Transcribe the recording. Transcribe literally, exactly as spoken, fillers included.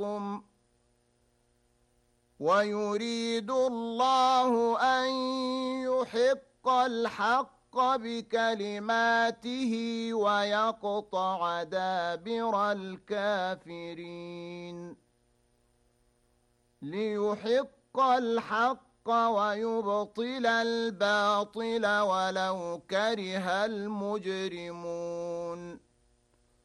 لكم ويريد الله أن يحق الحق بكلماته ويقطع دابر الكافرين ليحق الحق ويبطل الباطل ولو كره المجرمون